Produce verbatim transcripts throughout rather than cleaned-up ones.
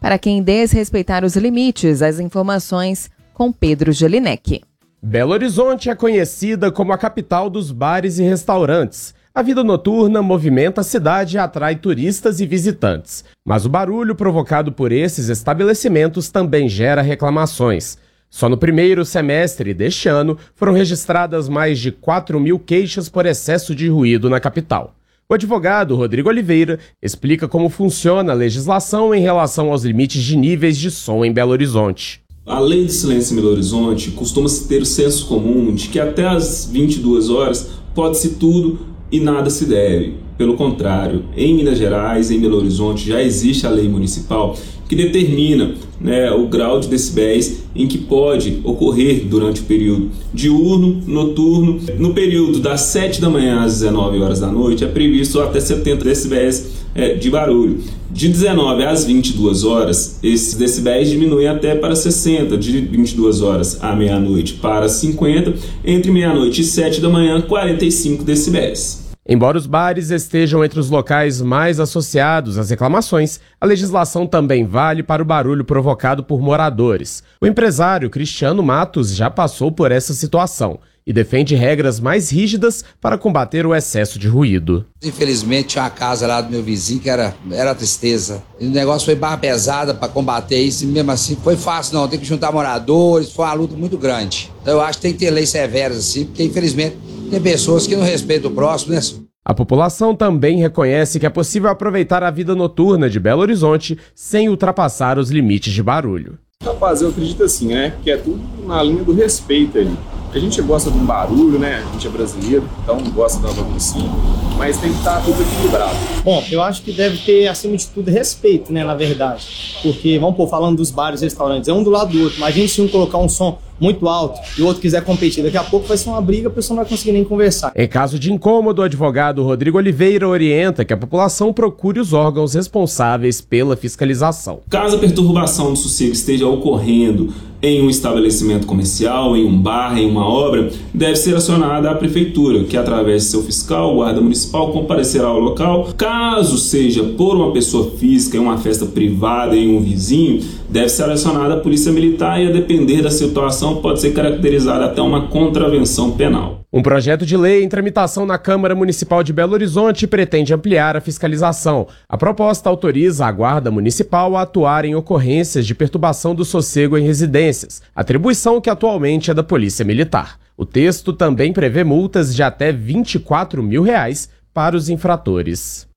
para quem desrespeitar os limites. As informações com Pedro Jelinek. Belo Horizonte é conhecida como a capital dos bares e restaurantes. A vida noturna movimenta a cidade e atrai turistas e visitantes. Mas o barulho provocado por esses estabelecimentos também gera reclamações. Só no primeiro semestre deste ano foram registradas mais de quatro mil queixas por excesso de ruído na capital. O advogado Rodrigo Oliveira explica como funciona a legislação em relação aos limites de níveis de som em Belo Horizonte. A lei de silêncio em Belo Horizonte costuma-se ter o senso comum de que até às vinte e duas horas pode-se tudo e nada se deve. Pelo contrário, em Minas Gerais, em Belo Horizonte, já existe a lei municipal que determina, né, o grau de decibéis em que pode ocorrer durante o período diurno, noturno. No período das sete da manhã às dezenove horas da noite é previsto até setenta decibéis é, de barulho. De dezenove às vinte e duas horas, esses decibéis diminuem até para sessenta, de vinte e duas horas à meia-noite para cinquenta, entre meia-noite e sete da manhã, quarenta e cinco decibéis. Embora os bares estejam entre os locais mais associados às reclamações, a legislação também vale para o barulho provocado por moradores. O empresário Cristiano Matos já passou por essa situação e defende regras mais rígidas para combater o excesso de ruído. Infelizmente tinha uma casa lá do meu vizinho que era, era tristeza. E o negócio foi barra pesada para combater isso e mesmo assim foi fácil não, tem que juntar moradores, foi uma luta muito grande. Então eu acho que tem que ter leis severas assim, porque infelizmente tem pessoas que não respeitam o próximo, né? A população também reconhece que é possível aproveitar a vida noturna de Belo Horizonte sem ultrapassar os limites de barulho. Rapaz, eu acredito assim, né? Que é tudo na linha do respeito ali. A gente gosta de um barulho, né? A gente é brasileiro, então gosta da baguncinha, mas tem que estar tudo equilibrado. Bom, eu acho que deve ter, acima de tudo, respeito, né? Na verdade. Porque, vamos pôr, falando dos bares e restaurantes, é um do lado do outro. Imagina se um colocar um som muito alto e o outro quiser competir. Daqui a pouco vai ser uma briga, a pessoa não vai conseguir nem conversar. Em caso de incômodo, o advogado Rodrigo Oliveira orienta que a população procure os órgãos responsáveis pela fiscalização. Caso a perturbação do sossego esteja ocorrendo em um estabelecimento comercial, em um bar, em uma obra, deve ser acionada a prefeitura, que através de seu fiscal, guarda municipal, comparecerá ao local. Caso seja por uma pessoa física, em uma festa privada, em um vizinho, deve ser acionada a polícia militar e, a depender da situação, pode ser caracterizada até uma contravenção penal. Um projeto de lei em tramitação na Câmara Municipal de Belo Horizonte pretende ampliar a fiscalização. A proposta autoriza a Guarda Municipal a atuar em ocorrências de perturbação do sossego em residências, atribuição que atualmente é da Polícia Militar. O texto também prevê multas de até vinte e quatro mil reais para os infratores.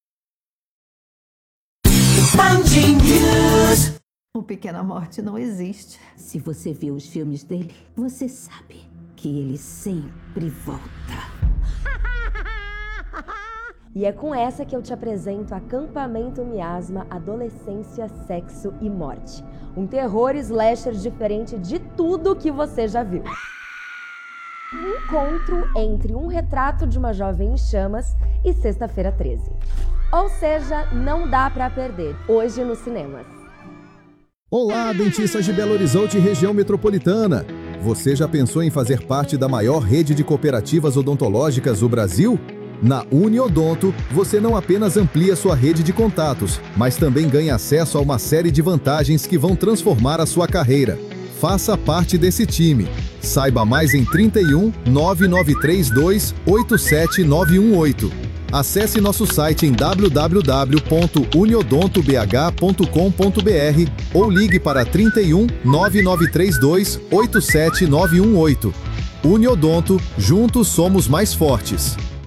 O Pequena Morte não existe. Se você vê os filmes dele, você sabe que ele sempre volta. E é com essa que eu te apresento Acampamento Miasma, Adolescência, Sexo e Morte. Um terror slasher diferente de tudo que você já viu. Um encontro entre Um Retrato de uma Jovem em Chamas e Sexta-feira treze. Ou seja, não dá pra perder, hoje nos cinemas. Olá, dentistas de Belo Horizonte e região metropolitana. Você já pensou em fazer parte da maior rede de cooperativas odontológicas do Brasil? Na Uniodonto, você não apenas amplia sua rede de contatos, mas também ganha acesso a uma série de vantagens que vão transformar a sua carreira. Faça parte desse time. Saiba mais em trinta e um, nove nove três dois, oito sete nove um oito. Acesse nosso site em w w w ponto uniodonto b h ponto com ponto b r ou ligue para trinta e um, nove nove três dois, oito sete nove um oito. Uniodonto, juntos somos mais fortes.